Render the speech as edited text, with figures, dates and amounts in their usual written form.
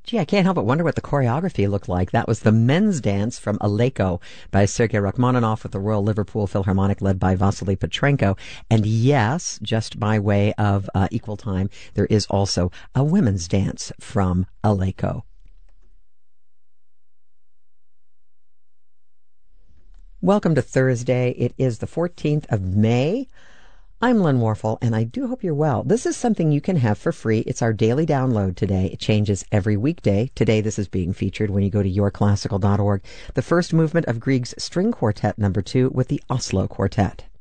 Gee, I can't help but wonder what the choreography looked like. That was the men's dance from Aleko by Sergei Rachmaninoff with the Royal Liverpool Philharmonic led by Vasily Petrenko. And yes, just by way of equal time, there is also a women's dance from Aleko. Welcome to Thursday. It is the 14th of May. I'm Lynn Warfel, and I do hope you're well. This is something you can have for free. It's our daily download today. It changes every weekday. Today, this is being featured when you go to yourclassical.org. The first movement of Grieg's String Quartet No. 2 with the Oslo Quartet.